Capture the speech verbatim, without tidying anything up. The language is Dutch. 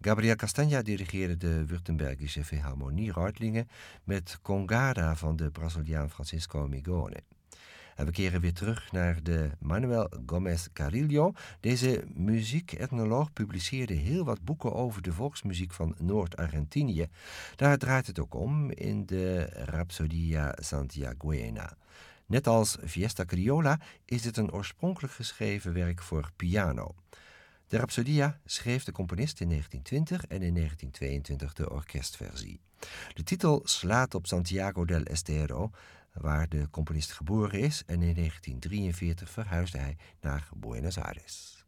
Gabriel Castanha dirigeerde de Württembergische Philharmonie Reutlingen met Congada van de Braziliaan Francisco Migone. En we keren weer terug naar de Manuel Gomes Carrillo. Deze muziekethnoloog publiceerde heel wat boeken over de volksmuziek van Noord-Argentinië. Daar draait het ook om in de Rhapsodia Santiaguena. Net als Fiesta Criolla is het een oorspronkelijk geschreven werk voor piano. De Rhapsodia schreef de componist in negentien twintig en in negentien tweeëntwintig de orkestversie. De titel slaat op Santiago del Estero, waar de componist geboren is, en in negentien drieënveertig verhuisde hij naar Buenos Aires.